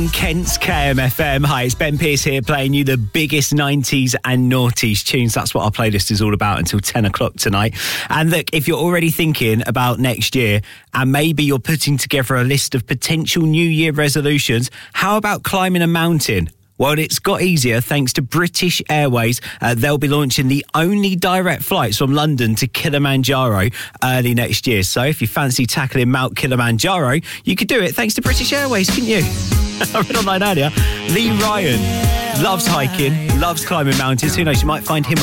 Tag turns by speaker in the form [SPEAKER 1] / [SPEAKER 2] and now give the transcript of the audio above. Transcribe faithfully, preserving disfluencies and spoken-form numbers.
[SPEAKER 1] Kent's K M F M. Hi, it's Ben Pearce here playing you the biggest nineties and noughties tunes. That's what our playlist is all about until ten o'clock tonight. And look, if you're already thinking about next year and maybe you're putting together a list of potential New Year resolutions, how about climbing a mountain? Well, it's got easier thanks to British Airways. Uh, they'll be launching the only direct flights from London to Kilimanjaro early next year. So if you fancy tackling Mount Kilimanjaro, you could do it thanks to British Airways, couldn't you? I read online earlier, Lee Ryan loves hiking, loves climbing mountains. Who knows, you might find him